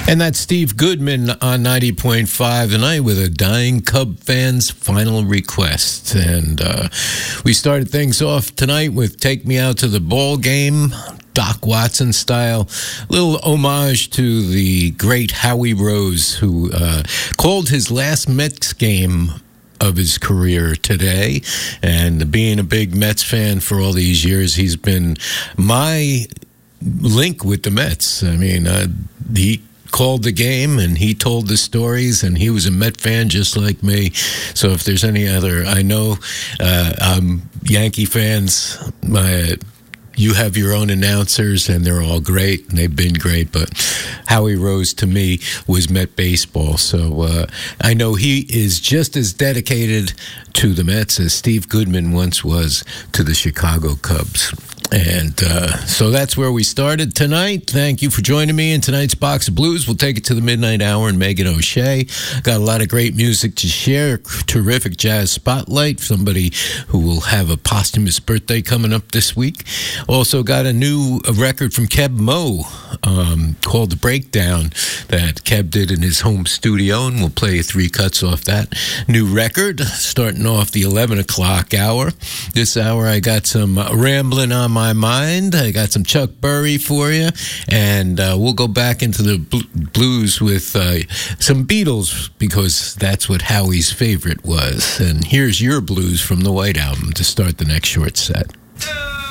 And that's Steve Goodman on 90.5 tonight with a dying Cub fan's final request. And we started things off tonight with Take Me Out to the Ball Game, Doc Watson style. Little homage to the great Howie Rose, who called his last Mets game of his career today. And being a big Mets fan for all these years, he's been my link with the Mets. I mean, he called the game and he told the stories, and he was a Met fan just like me. So if there's any other, I know Yankee fans, you have your own announcers and they're all great and they've been great, but Howie Rose to me was Met baseball. So I know he is just as dedicated to the Mets as Steve Goodman once was to the Chicago Cubs. And so that's where we started tonight. Thank you for joining me in tonight's Box of Blues. We'll take it to the midnight hour and Megan O'Shea. Got a lot of great music to share. Terrific jazz spotlight. Somebody who will have a posthumous birthday coming up this week. Also got a new record from Keb Mo called The Breakdown that Keb did in his home studio, and we'll play 3 cuts off that new record. Starting off the 11 o'clock hour. This hour I got some rambling on my mind. I got some Chuck Berry for you, and we'll go back into the blues with some Beatles, because that's what Howie's favorite was. And here's your blues from the White Album to start the next short set.